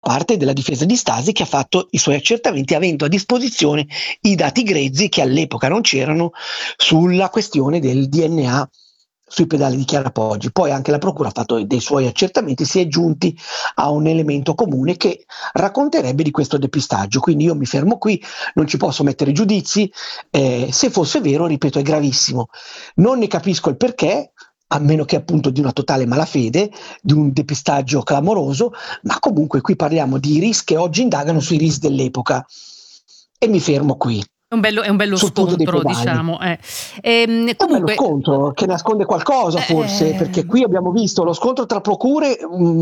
parte della difesa di Stasi, che ha fatto i suoi accertamenti avendo a disposizione i dati grezzi che all'epoca non c'erano sulla questione del DNA sui pedali di Chiara Poggi. Poi anche la procura ha fatto dei suoi accertamenti, si è giunti a un elemento comune che racconterebbe di questo depistaggio. Quindi io mi fermo qui, non ci posso mettere giudizi, se fosse vero, ripeto, è gravissimo. Non ne capisco il perché, a meno che appunto di una totale malafede, di un depistaggio clamoroso, ma comunque qui parliamo di RIS che oggi indagano sui RIS dell'epoca. E mi fermo qui. È un bello Sul punto dei scontro, pedali. diciamo. È un bello Comunque, scontro che nasconde qualcosa forse, perché qui abbiamo visto lo scontro tra procure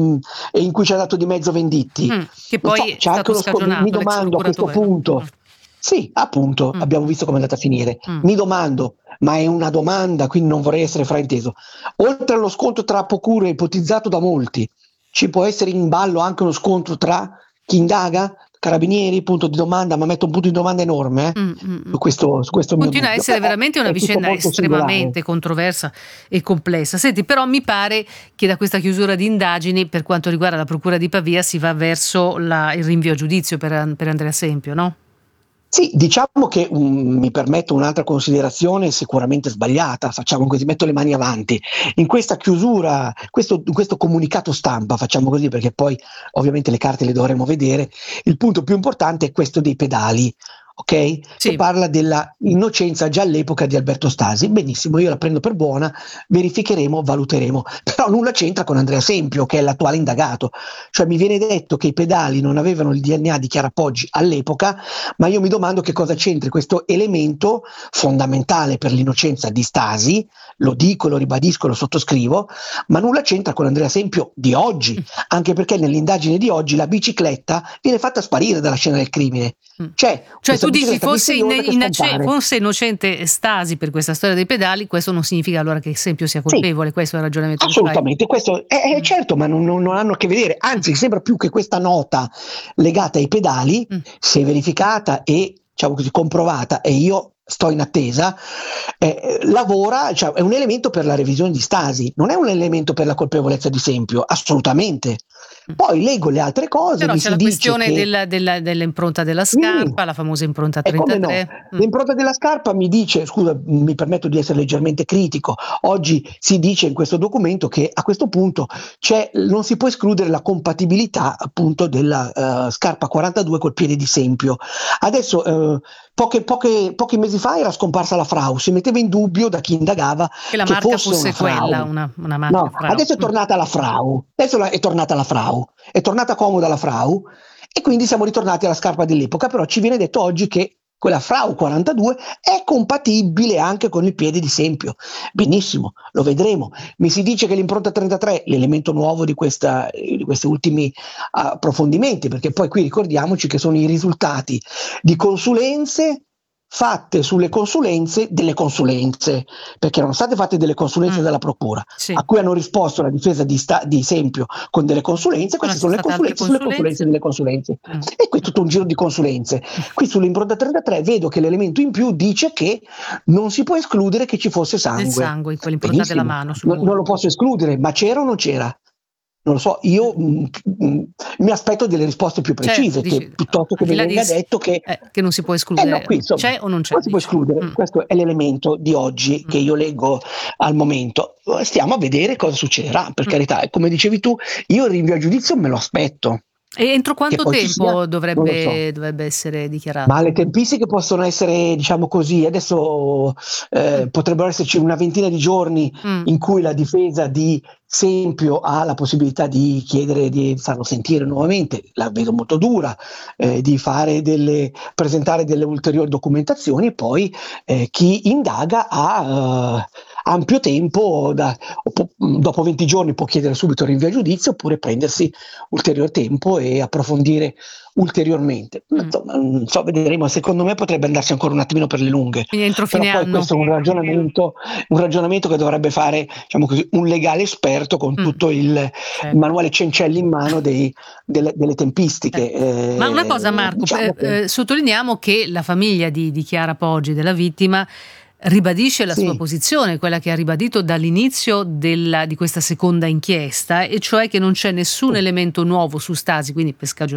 e in cui c'è dato di mezzo Venditti. che Non so, poi è c'è anche stato lo scontro. Mi scagionato l'ex domando a questo procuratore. punto, sì, appunto, abbiamo visto come è andata a finire. Mi domando, ma è una domanda, quindi non vorrei essere frainteso. Oltre allo scontro tra procure ipotizzato da molti, ci può essere in ballo anche uno scontro tra chi indaga, carabinieri, punto di domanda, ma metto un punto di domanda enorme su questo mio Continua a dubbio. essere Però veramente una è tutto vicenda molto singolare. estremamente controversa e complessa. Senti, però mi pare che da questa chiusura di indagini, per quanto riguarda la procura di Pavia, si va verso il rinvio a giudizio per Andrea Sempio, no? Sì, diciamo che mi permetto un'altra considerazione sicuramente sbagliata, facciamo così, metto le mani avanti. In questa chiusura, questo comunicato stampa, facciamo così perché poi ovviamente le carte le dovremo vedere, il punto più importante è questo dei pedali, ok? Sì. Che parla della innocenza già all'epoca di Alberto Stasi. Benissimo, io la prendo per buona, verificheremo, valuteremo, però nulla c'entra con Andrea Sempio, che è l'attuale indagato. Cioè mi viene detto che i pedali non avevano il DNA di Chiara Poggi all'epoca, ma io mi domando che cosa c'entri questo elemento fondamentale per l'innocenza di Stasi, lo dico, lo ribadisco, lo sottoscrivo, ma nulla c'entra con Andrea Sempio di oggi, anche perché nell'indagine di oggi la bicicletta viene fatta sparire dalla scena del crimine. Cioè tu dici fosse innocente Stasi per questa storia dei pedali, questo non significa allora che Sempio sia colpevole, questo è il ragionamento che fai? Assolutamente, questo è certo, ma non hanno a che vedere, anzi sembra più che questa nota legata ai pedali, se verificata e diciamo così comprovata, e io sto in attesa, lavora, cioè è un elemento per la revisione di Stasi, non è un elemento per la colpevolezza di Sempio, assolutamente. Poi leggo le altre cose, però mi c'è si la dice questione che dell'impronta della scarpa, la famosa impronta come no, 33. l'impronta della scarpa mi dice, scusa, mi permetto di essere leggermente critico, oggi si dice in questo documento che a questo punto non si può escludere la compatibilità appunto della scarpa 42 col piede di Sempio. Adesso pochi mesi fa era scomparsa la Frau, si metteva in dubbio da chi indagava Che la che marca fosse fosse una Frau. quella, una marca No, Frau. adesso è tornata la Frau, è tornata comoda la Frau e quindi siamo ritornati alla scarpa dell'epoca, però ci viene detto oggi che quella Frau 42 è compatibile anche con il piede di Sempio. Benissimo, lo vedremo. Mi si dice che l'impronta 33, l'elemento nuovo di questi ultimi approfondimenti, perché poi qui ricordiamoci che sono i risultati di consulenze fatte sulle consulenze delle consulenze, perché erano state fatte delle consulenze dalla procura, a cui hanno risposto la difesa di Sempio con delle consulenze, queste sono le consulenze sulle consulenze delle consulenze. E qui tutto un giro di consulenze. Qui sull'impronta 33 vedo che l'elemento in più dice che non si può escludere che ci fosse sangue. Del sangue, in quell'impronta della mano. Non lo posso escludere, ma c'era o non c'era? Non lo so, io mi aspetto delle risposte più precise, piuttosto che mi venga detto che non si può escludere. Qui, insomma, c'è o non c'è? Non si può escludere, questo è l'elemento di oggi che io leggo al momento. Stiamo a vedere cosa succederà, per carità, e come dicevi tu, io il rinvio a giudizio me lo aspetto. E entro quanto tempo dovrebbe essere dichiarato? Ma le tempistiche possono essere, diciamo così, adesso potrebbero esserci una ventina di giorni in cui la difesa di Sempio ha la possibilità di chiedere di farlo sentire nuovamente, la vedo molto dura, di presentare delle ulteriori documentazioni e poi chi indaga ha ampio tempo, dopo 20 giorni può chiedere subito il rinvio a giudizio oppure prendersi ulteriore tempo e approfondire ulteriormente. Non so, vedremo, secondo me potrebbe andarsi ancora un attimino per le lunghe. Quindi entro fine anno. Questo è un ragionamento che dovrebbe fare, diciamo così, un legale esperto con tutto il manuale Cencelli in mano delle tempistiche. Ma una cosa, Marco, sottolineiamo che la famiglia di Chiara Poggi, della vittima, ribadisce la sua posizione, quella che ha ribadito dall'inizio di questa seconda inchiesta, e cioè che non c'è nessun elemento nuovo su Stasi, quindi per